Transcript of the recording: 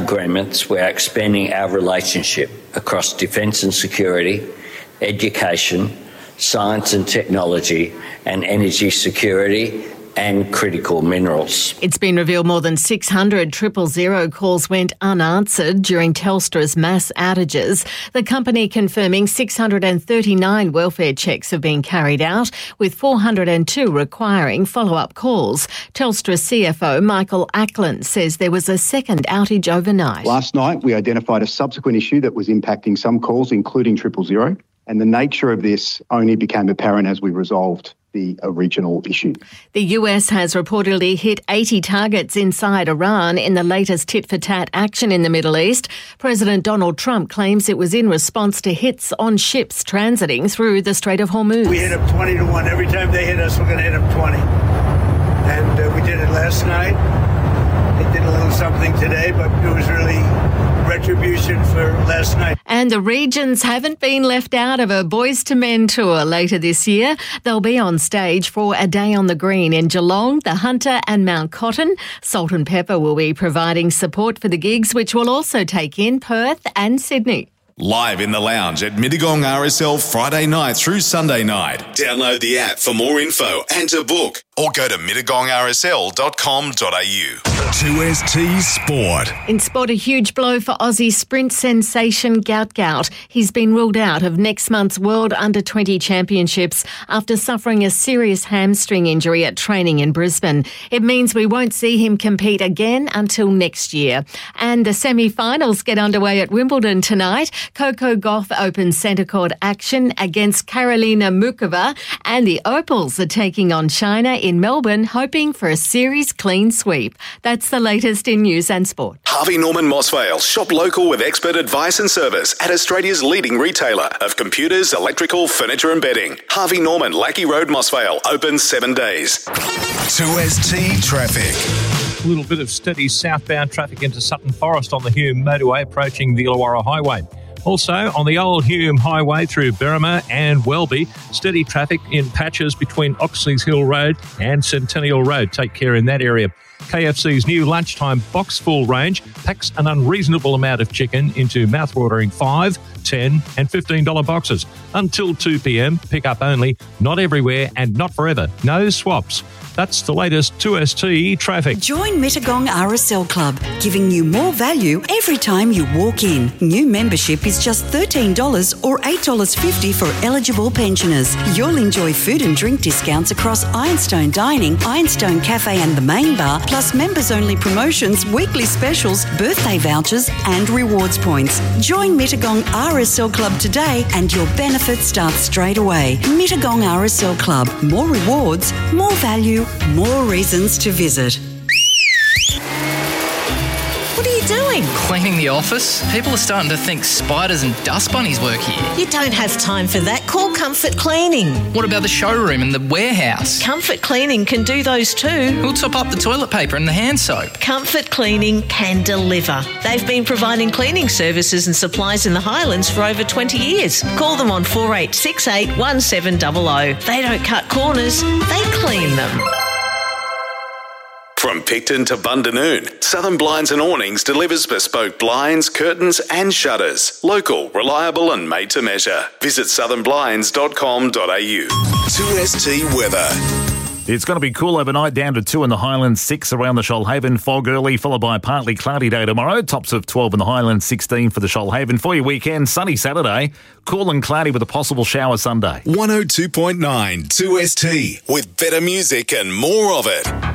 agreements, we're expanding our relationship across defence and security, education, science and technology, and energy security and critical minerals. It's been revealed more than 600 000 calls went unanswered during Telstra's mass outages. The company confirming 639 welfare checks have been carried out, with 402 requiring follow-up calls. Telstra CFO Michael Ackland says there was a second outage overnight. Last night we identified a subsequent issue that was impacting some calls, including 000, and the nature of this only became apparent as we resolved the original issue. The US has reportedly hit 80 targets inside Iran in the latest tit-for-tat action in the Middle East. President Donald Trump claims it was in response to hits on ships transiting through the Strait of Hormuz. We hit them 20-1. Every time they hit us, we're going to hit them 20. And we did it last night. It did a little something today, but it was really retribution for last night. And the Regions haven't been left out of a Boys to Men tour later this year. They'll be on stage for A Day on the Green in Geelong, the Hunter and Mount Cotton. Salt and Pepper will be providing support for the gigs, which will also take in Perth and Sydney. Live in the lounge at Mittagong RSL Friday night through Sunday night. Download the app for more info and to book, or go to mittagongrsl.com.au. 2ST Sport. In sport, a huge blow for Aussie sprint sensation Gout Gout. He's been ruled out of next month's World Under-20 Championships after suffering a serious hamstring injury at training in Brisbane. It means we won't see him compete again until next year. And the semi-finals get underway at Wimbledon tonight. Coco Gauff opens centre court action against Karolina Muchova, and the Opals are taking on China in Melbourne, hoping for a series clean sweep. That's the latest in news and sport. Harvey Norman Mossvale. Shop local with expert advice and service at Australia's leading retailer of computers, electrical, furniture and bedding. Harvey Norman, Lackey Road, Mossvale. Open 7 days. 2ST Traffic. A little bit of steady southbound traffic into Sutton Forest on the Hume motorway approaching the Illawarra Highway. Also, on the old Hume Highway through Berrima and Welby, steady traffic in patches between Oxley's Hill Road and Centennial Road. Take care in that area. KFC's new lunchtime box full range packs an unreasonable amount of chicken into mouthwatering $5, $10 and $15 boxes. Until 2 p.m, pick up only, not everywhere and not forever. No swaps. That's the latest 2ST traffic. Join Mittagong RSL Club, giving you more value every time you walk in. New membership is just $13 or $8.50 for eligible pensioners. You'll enjoy food and drink discounts across Ironstone Dining, Ironstone Cafe and the Main Bar, plus members-only promotions, weekly specials, birthday vouchers and rewards points. Join Mittagong RSL Club today and your benefits start straight away. Mittagong RSL Club. More rewards, more value, more reasons to visit. What are you doing? Cleaning the office. People are starting to think spiders and dust bunnies work here. You don't have time for that. Call Comfort Cleaning. What about the showroom and the warehouse? Comfort Cleaning can do those too. Who'll top up the toilet paper and the hand soap? Comfort Cleaning can deliver. They've been providing cleaning services and supplies in the Highlands for over 20 years. Call them on 4868 1700. They don't cut corners, they clean them. From Picton to Bundanoon, Southern Blinds and Awnings delivers bespoke blinds, curtains and shutters. Local, reliable and made to measure. Visit southernblinds.com.au. 2ST weather. It's going to be cool overnight, down to 2 in the Highlands, 6 around the Shoalhaven. Fog early, followed by a partly cloudy day tomorrow. Tops of 12 in the Highlands, 16 for the Shoalhaven. For your weekend, sunny Saturday, cool and cloudy with a possible shower Sunday. 102.9 2ST with better music and more of it.